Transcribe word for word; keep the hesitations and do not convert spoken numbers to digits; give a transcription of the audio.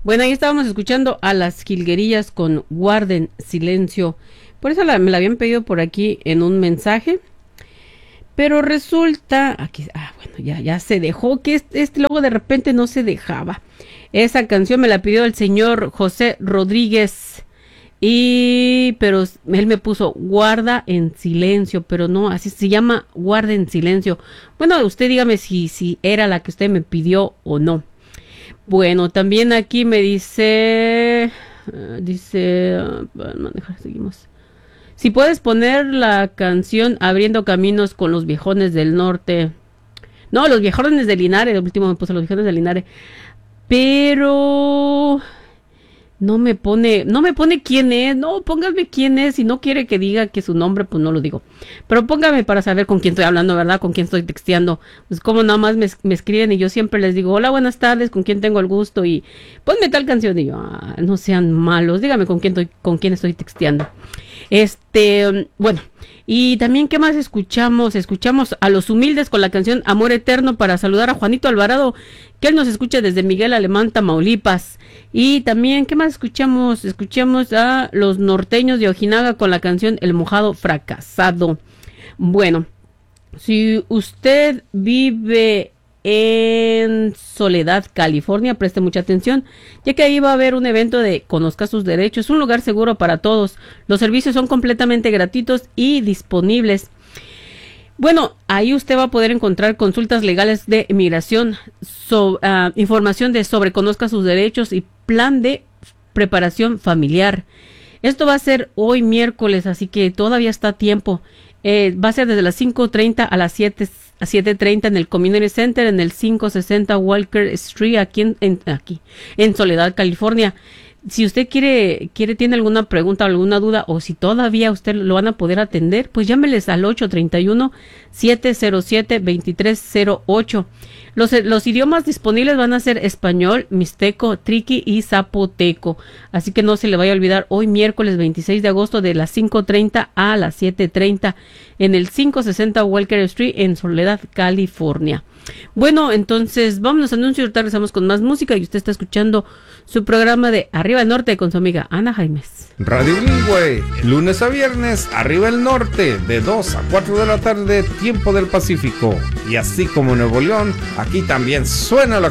Bueno, ahí estábamos escuchando a Las Jilguerillas con Guarden Silencio. Por eso la, me la habían pedido por aquí en un mensaje. Pero resulta, aquí, ah, bueno, ya, ya se dejó, que este, este luego de repente no se dejaba. Esa canción me la pidió el señor José Rodríguez. Y, pero él me puso Guarda en Silencio, pero no, así se llama, Guarda en Silencio. Bueno, usted dígame si, si era la que usted me pidió o no. Bueno, también aquí me dice, uh, dice, uh, manejar, seguimos. Si puedes poner la canción Abriendo Caminos con los Viejones del Norte. No, los Viejones de Linares, el último me puso los Viejones de Linares. Pero no me pone, no me pone quién es, no, póngame quién es, si no quiere que diga que su nombre, pues no lo digo. Pero póngame para saber con quién estoy hablando, ¿verdad? Con quién estoy texteando. Pues como nada más me, me escriben y yo siempre les digo, hola, buenas tardes, con quién tengo el gusto y ponme tal canción. Y yo, ah, no sean malos, dígame con quién estoy, con quién estoy texteando. Este, bueno, y también, ¿qué más escuchamos? Escuchamos a Los Humildes con la canción Amor Eterno para saludar a Juanito Alvarado, que él nos escucha desde Miguel Alemán, Tamaulipas. Y también, ¿qué más escuchamos? Escuchamos a Los Norteños de Ojinaga con la canción El Mojado Fracasado. Bueno, si usted vive en Soledad, California, preste mucha atención, ya que ahí va a haber un evento de Conozca sus Derechos, un lugar seguro para todos. Los servicios son completamente gratuitos y disponibles. Bueno, ahí usted va a poder encontrar consultas legales de inmigración, so, uh, información de sobre Conozca sus Derechos y plan de preparación familiar. Esto va a ser hoy miércoles, así que todavía está a tiempo. Eh, va a ser desde las cinco treinta a las siete a siete treinta en el Community Center en el quinientos sesenta Walker Street aquí en, en aquí en Soledad, California. Si usted quiere quiere tiene alguna pregunta o alguna duda o si todavía usted lo van a poder atender, pues llámeles al ocho treinta y uno, siete cero siete, veintitrés cero ocho. Los, los idiomas disponibles van a ser español, mixteco, triqui y zapoteco. Así que no se le vaya a olvidar hoy miércoles veintiséis de agosto de las cinco treinta a las siete treinta en el quinientos sesenta Walker Street en Soledad, California. Bueno, entonces vámonos a anuncios y ahorita regresamos con más música y usted está escuchando su programa de Arriba el Norte con su amiga Ana Jaimes. Radio Bilingüe, lunes a viernes, Arriba el Norte, de dos a cuatro de la tarde, tiempo del Pacífico. Y así como Nuevo León, aquí también suena la